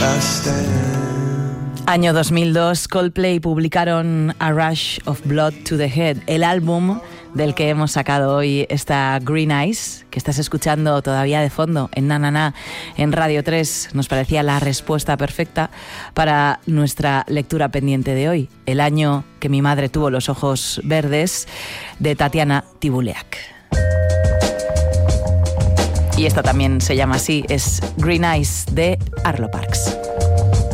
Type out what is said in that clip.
Año 2002, Coldplay publicaron A Rush of Blood to the Head, el álbum del que hemos sacado hoy esta Green Eyes, que estás escuchando todavía de fondo en Na Na Na en Radio 3. Nos parecía la respuesta perfecta para nuestra lectura pendiente de hoy, el año que mi madre tuvo los ojos verdes, de Tatiana Tibuleac. Y esta también se llama así, es Green Eyes de Arlo Parks.